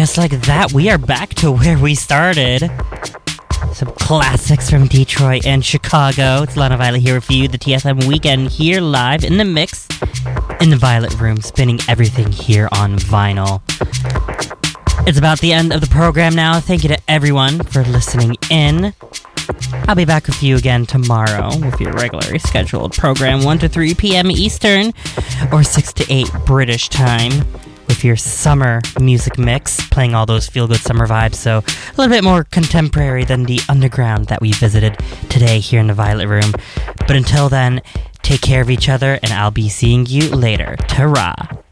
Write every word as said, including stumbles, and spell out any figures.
just like that, we are back to where we started. Some classics from Detroit and Chicago. It's Lana Violet here for you, the T F M Weekend, here live in the mix, in the Violet Room, spinning everything here on vinyl. It's about the end of the program now. Thank you to everyone for listening in. I'll be back with you again tomorrow with your regularly scheduled program, one to three p.m. Eastern or six to eight British time, with your summer music mix, playing all those feel-good summer vibes, so a little bit more contemporary than the underground that we visited today here in the Violet Room. But until then, take care of each other, and I'll be seeing you later. Ta-ra!